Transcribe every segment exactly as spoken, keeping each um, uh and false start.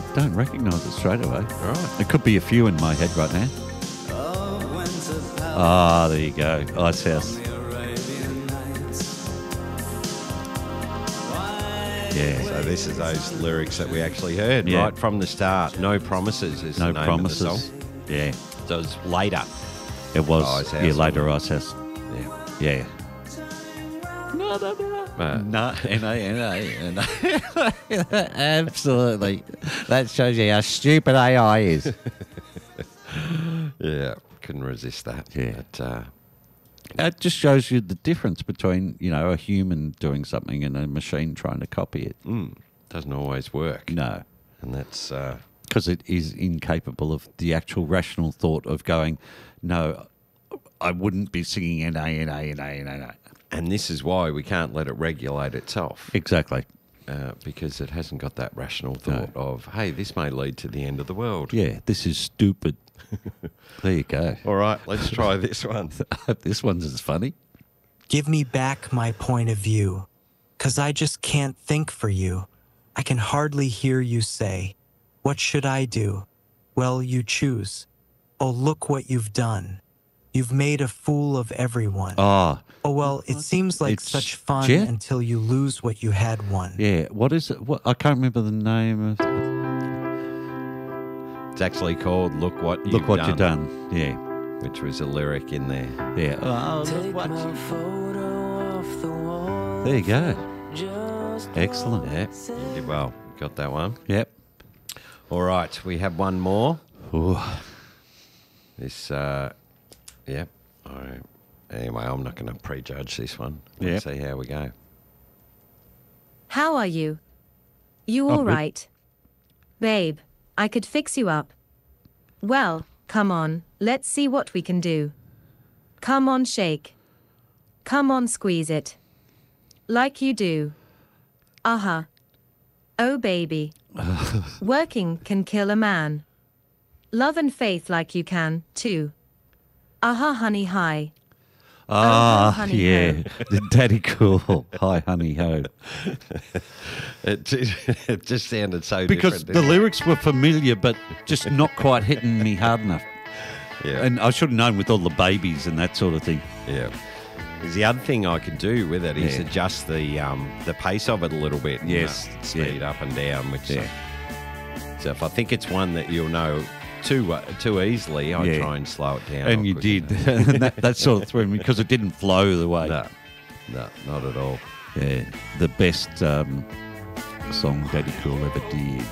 don't recognise it straight away. Right. There could be a few in my head right now. Ah, there you go. Ice House. Yeah. So this is those lyrics that we actually heard Yeah. right from the start. No promises is No the name promises. of the song. Yeah. So it was later. It was. Ice House. Yeah, later Ice House. Yeah. Yeah. Uh, No, N A N A. N A. Absolutely. That shows you how stupid A I is. yeah. Couldn't resist that. Yeah. But, uh, It just shows you the difference between, you know, a human doing something and a machine trying to copy it. mm, doesn't always work. No. And that's... Uh, Because it is incapable of the actual rational thought of going, no, I wouldn't be singing N A, N A, N A, N A, N A. and this is why we can't let it regulate itself. Exactly. Uh, because it hasn't got that rational thought No. of, hey, this may lead to the end of the world. Yeah, this is stupid. There you go. All right, let's try this one. I hope this one's as funny. Give me back my point of view, 'cause I just can't think for you. I can hardly hear you say, what should I do? Well, you choose. Oh, look what you've done. You've made a fool of everyone. Oh, Oh, well, it seems like It's such fun Jet? until you lose what you had won. yeah. What is it? What, I can't remember the name of It's actually called Look What You've Look What Done, You've Done. Yeah. which was a lyric in there. Yeah. Oh, look what you- There you go. Excellent. Yeah, you did well. Got that one. Yep. All right, we have one more. Ooh. This, uh, yeah. All right. Anyway, I'm not going to prejudge this one. Yep. Let's see how we go. How are you? You Oh, all good. right? Babe, I could fix you up. Well, come on, let's see what we can do. Come on, shake. Come on, squeeze it. Like you do. Uh-huh. Oh, baby. Working can kill a man. Love and faith like you can, too. Uh-huh, honey, hi. Ah, honey yeah. Daddy Cool. Hi, honey ho. It, just- it just sounded so Because different. the didn't it? lyrics were familiar, but just not quite hitting me hard enough. Yeah. And I should have known with all the babies and that sort of thing. Yeah. 'Cause the other thing I can do with it is Yeah. adjust the um, the pace of it a little bit. and, Yes, uh, speed yeah. up and down. Which Yeah. so if I think it's one that you'll know too uh, too easily, I Yeah. try and slow it down. And or you quicken did. it. and that, that sort of threw me because it didn't flow the way. No, no, not at all. Yeah. The best um, song Daddy Cool ever did,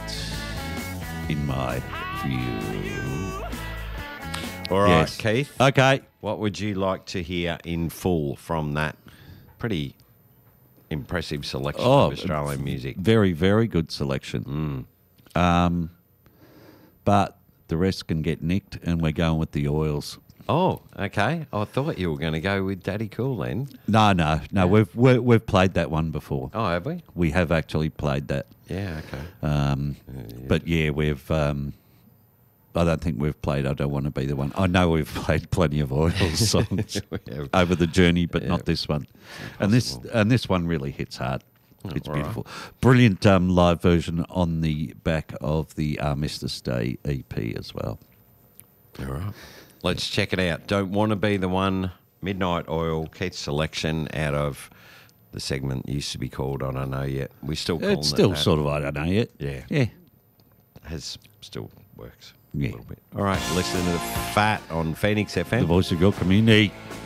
in my view. All right, Yes. Keith. Okay. What would you like to hear in full from that pretty impressive selection Oh, of Australian music? Very, very good selection. Mm. Um, but the rest can get nicked, and we're going with the Oils. Oh, okay. I thought you were going to go with Daddy Cool then. No, no, no. We've we've, we've played that one before. Oh, have we? We have actually played that. Yeah, okay. Um, But yeah, we've. Um, I don't think we've played I Don't Want to Be the One. I know we've played plenty of Oils songs We have. over the journey, but Yeah. not this one. And this and this one really hits hard. It's all right. beautiful. Brilliant um, live version on the back of the Armistice Day E P as well. All right. Let's check it out. Don't Want to Be the One, Midnight Oil, Keith's selection out of the segment used to be called I Don't Know Yet. We still call it It's still that. sort of I don't know yet. Yeah. Yeah. Has still works Yeah. a little bit. All right, listen to the Fat on Phoenix F M. The voice of your community.